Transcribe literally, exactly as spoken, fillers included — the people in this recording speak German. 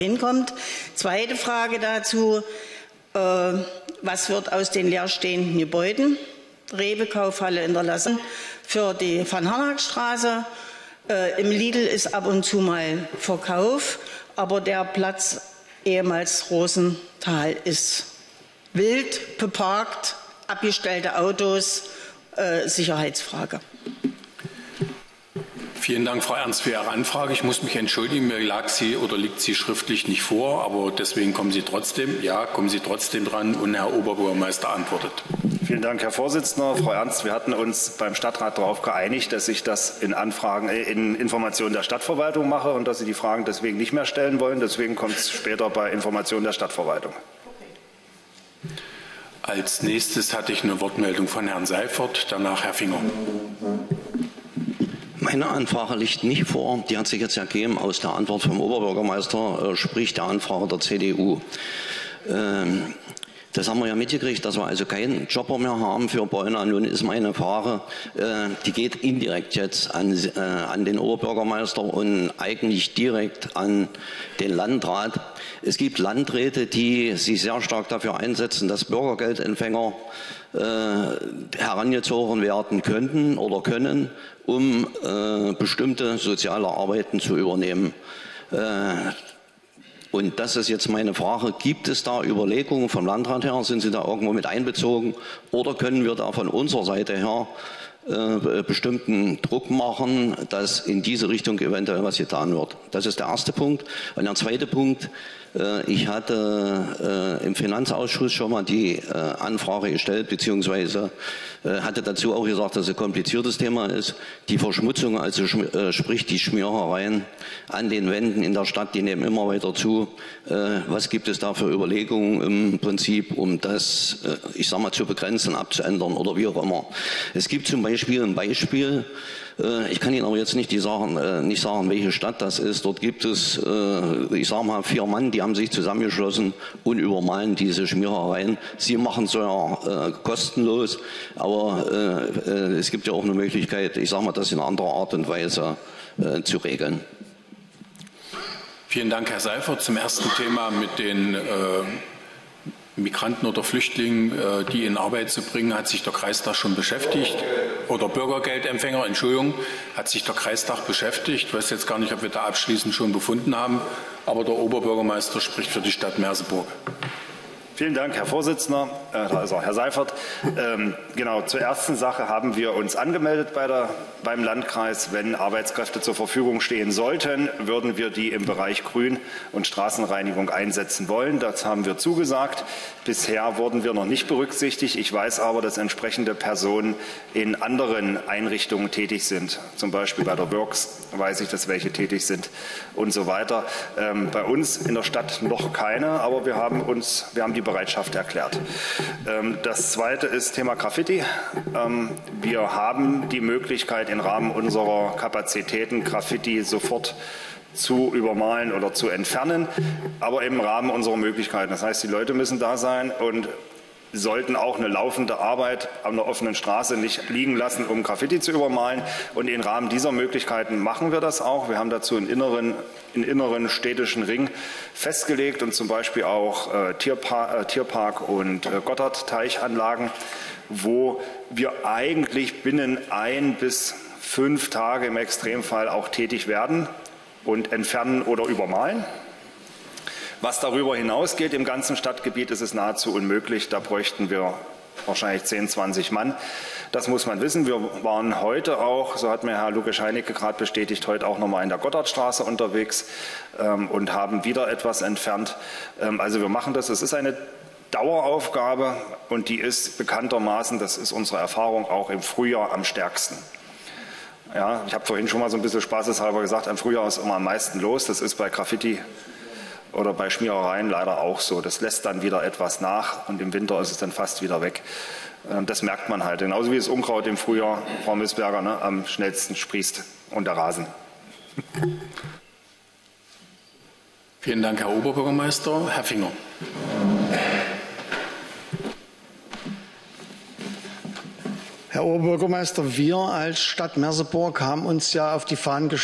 hinkommt. Zweite Frage dazu, äh, was wird aus den leerstehenden Gebäuden, Rewe, Kaufhalle in der Lasse, für die Van-Harnack-Straße? Äh, Im Lidl ist ab und zu mal Verkauf, aber der Platz ehemals Rosenthal ist wild beparkt, abgestellte Autos, äh, Sicherheitsfrage. Vielen Dank, Frau Ernst, für Ihre Anfrage. Ich muss mich entschuldigen, mir lag sie oder liegt sie schriftlich nicht vor, aber deswegen kommen Sie trotzdem. Ja, kommen Sie trotzdem dran und Herr Oberbürgermeister antwortet. Vielen Dank, Herr Vorsitzender. Frau Ernst, wir hatten uns beim Stadtrat darauf geeinigt, dass ich das in Anfragen, äh, in Informationen der Stadtverwaltung mache und dass Sie die Fragen deswegen nicht mehr stellen wollen. Deswegen kommt es später bei Informationen der Stadtverwaltung. Als nächstes hatte ich eine Wortmeldung von Herrn Seifert, danach Herr Finger. Meine Anfrage liegt nicht vor. Die hat sich jetzt ergeben aus der Antwort vom Oberbürgermeister, äh, sprich der Anfrage der C D U. Ähm, das haben wir ja mitgekriegt, dass wir also keinen Jobber mehr haben für Bäuner. Nun ist meine Frage, äh, die geht indirekt jetzt an, äh, an den Oberbürgermeister und eigentlich direkt an den Landrat. Es gibt Landräte, die sich sehr stark dafür einsetzen, dass Bürgergeldempfänger äh, herangezogen werden könnten oder können, um äh, bestimmte soziale Arbeiten zu übernehmen. Äh, und das ist jetzt meine Frage, gibt es da Überlegungen vom Landrat her, sind Sie da irgendwo mit einbezogen oder können wir da von unserer Seite her äh, bestimmten Druck machen, dass in diese Richtung eventuell was getan wird? Das ist der erste Punkt. Und der zweite Punkt, äh, ich hatte äh, im Finanzausschuss schon mal die äh, Anfrage gestellt, beziehungsweise äh, hatte dazu auch gesagt, dass es ein kompliziertes Thema ist. Die Verschmutzung, also äh, sprich die Schmierereien an den Wänden in der Stadt, die nehmen immer weiter zu. Äh, was gibt es da für Überlegungen im Prinzip, um das, äh, ich sag mal, zu begrenzen, abzuändern oder wie auch immer? Es gibt zum Beispiel ein Beispiel, äh, ich kann Ihnen aber jetzt nicht, die sagen, äh, nicht sagen, welche Stadt das ist. Dort gibt es, äh, ich sag mal, vier Mann, die haben sich zusammengeschlossen und übermalen diese Schmierereien. Sie machen es ja äh, kostenlos, aber äh, äh, es gibt ja auch eine Möglichkeit, ich sag mal, das in anderer Art und Weise äh, zu regeln. Vielen Dank, Herr Seifert. Zum ersten Thema mit den äh, Migranten oder Flüchtlingen, äh, die in Arbeit zu bringen, hat sich der Kreistag schon beschäftigt. Oder Bürgergeldempfänger, Entschuldigung, hat sich der Kreistag beschäftigt. Ich weiß jetzt gar nicht, ob wir da abschließend schon befunden haben, aber der Oberbürgermeister spricht für die Stadt Merseburg. Vielen Dank, Herr Vorsitzender, also Herr Seifert. Ähm, genau, zur ersten Sache haben wir uns angemeldet bei der, beim Landkreis. Wenn Arbeitskräfte zur Verfügung stehen sollten, würden wir die im Bereich Grün- und Straßenreinigung einsetzen wollen. Das haben wir zugesagt. Bisher wurden wir noch nicht berücksichtigt. Ich weiß aber, dass entsprechende Personen in anderen Einrichtungen tätig sind. Zum Beispiel bei der Works weiß ich, dass welche tätig sind und so weiter. Ähm, bei uns in der Stadt noch keine, aber wir haben uns, wir haben die Bereitschaft erklärt. Ähm, das zweite ist Thema Graffiti. Ähm, wir haben die Möglichkeit, im Rahmen unserer Kapazitäten Graffiti sofort zu übermalen oder zu entfernen, aber im Rahmen unserer Möglichkeiten. Das heißt, die Leute müssen da sein und sollten auch eine laufende Arbeit an der offenen Straße nicht liegen lassen, um Graffiti zu übermalen. Und im Rahmen dieser Möglichkeiten machen wir das auch. Wir haben dazu einen inneren, einen inneren städtischen Ring festgelegt und zum Beispiel auch äh, Tierpark, äh, Tierpark und äh, Gotthardteichanlagen, wo wir eigentlich binnen ein bis fünf Tage im Extremfall auch tätig werden und entfernen oder übermalen. Was darüber hinausgeht im ganzen Stadtgebiet, ist es nahezu unmöglich. Da bräuchten wir wahrscheinlich zehn, zwanzig Mann. Das muss man wissen. Wir waren heute auch, so hat mir Herr Luke-Scheinecke gerade bestätigt, heute auch nochmal in der Gotthardstraße unterwegs ähm, und haben wieder etwas entfernt. Ähm, also wir machen das. Es ist eine Daueraufgabe und die ist bekanntermaßen, das ist unsere Erfahrung, auch im Frühjahr am stärksten. Ja, ich habe vorhin schon mal so ein bisschen spaßeshalber gesagt, im Frühjahr ist immer am meisten los. Das ist bei Graffiti oder bei Schmierereien leider auch so. Das lässt dann wieder etwas nach und im Winter ist es dann fast wieder weg. Das merkt man halt. Genauso wie das Unkraut im Frühjahr, Frau Missberger, ne, am schnellsten sprießt und der Rasen. Vielen Dank, Herr Oberbürgermeister. Herr Finger. Herr Oberbürgermeister, wir als Stadt Merseburg haben uns ja auf die Fahnen geschrieben,